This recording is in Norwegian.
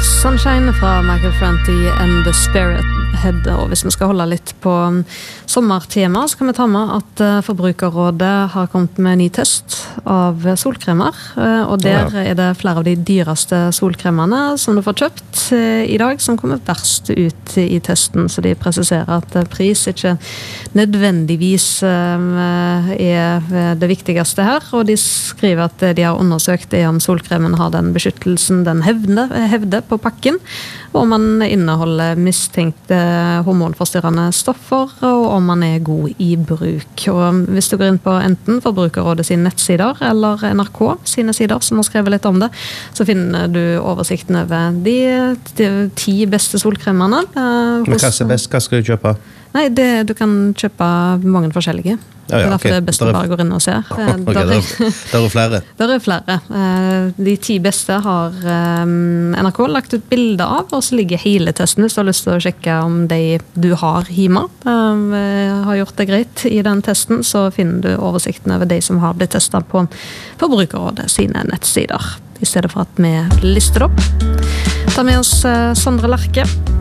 Sunshine fra Michael Franti and The Spirit Head. Og hvis vi skal holde litt på sommertema, så kan vi ta med at Forbrukerrådet har kommet med en ny test av solkremer. Og der er det flere av de dyreste solkremene som du får kjøpt i dag, som kommer verst ut i testen. Så de presiserer at pris ikke nødvendigvis er det viktigste her. Og de skriver at de har undersøkt om solkremen har den beskyttelsen den hevder på pakken, og om man inneholder mistenkte hormonforstyrrende stoffer, og om man er god i bruk. Og hvis du går inn på enten Forbrukerrådet sine nettsider eller NRK sine sider, som har skrevet litt om det, så finner du oversikten over de 10 beste solkremene. Men hva er best? Hva skal du kjøpe? Nei, du kan kjøpe mange forskjellige. Det er derfor det beste bare går inn og ser. Der er flere. Der er flere. De 10 beste har NRK lagt ut bilder av, og så ligger hele testen. Hvis du har lyst til å sjekke om de du har hjemme har gjort det greit i den testen, så finner du oversikten over de som har blitt testet på Forbrukerrådet sine nettsider, i stedet for at vi lister opp. Ta med oss Sondre Lerche.